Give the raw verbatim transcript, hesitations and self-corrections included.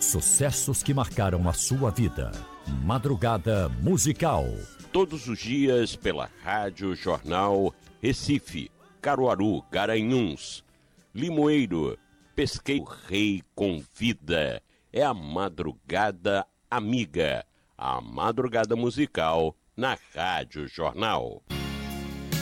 Sucessos que marcaram a sua vida. Madrugada Musical. Todos os dias pela Rádio Jornal Recife, Caruaru, Garanhuns, Limoeiro, Pesqueiro, Rei convida. É a Madrugada Amiga, a Madrugada Musical na Rádio Jornal.